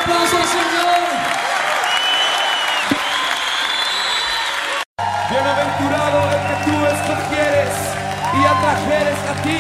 aplauso al Señor. Bienaventurado el que tú escogieres y atrajeres a ti.